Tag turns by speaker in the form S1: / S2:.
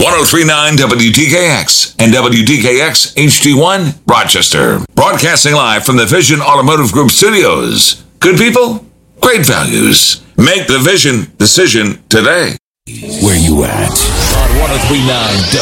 S1: 1039 WDKX and WDKX HD1 Rochester. Broadcasting live from the Vision Automotive Group studios. Good people, great values. Make the Vision decision today.
S2: Where you at? On 1039